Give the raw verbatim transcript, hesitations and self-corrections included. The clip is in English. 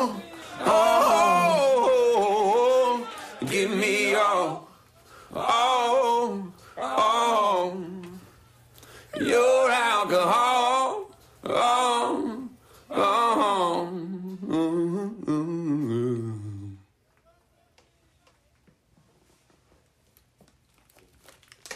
Oh, give me all, oh, oh, your alcohol, oh.